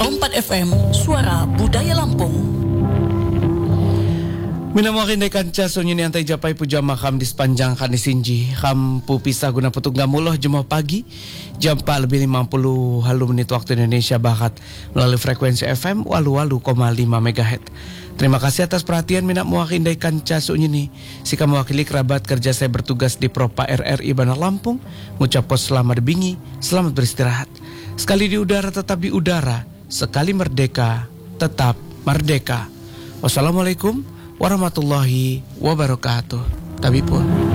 4 FM, Suara Budaya Lampung. Minamuakin kanca sunyi ni antai japai puja makam di sepanjang kanisinji Kam pupisa guna petung gamuloh jemaah pagi Jam 4 lebih 50 halu menit waktu Indonesia Barat melalui frekuensi FM 88,5 MHz. Terima kasih atas perhatian minat muakin dari kanca sunyi ni. Sika mewakili kerabat kerja saya bertugas di Propa RRI Bandar Lampung ngucap pos selamat bingi, selamat beristirahat. Sekali di udara tetap di udara, sekali merdeka tetap merdeka. Wassalamualaikum warahmatullahi wabarakatuh. Tabipun.